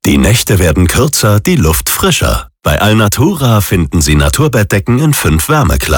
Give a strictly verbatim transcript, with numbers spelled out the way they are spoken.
Die Nächte werden kürzer, die Luft frischer. Bei Alnatura finden Sie Naturbettdecken in fünf Wärmeklassen.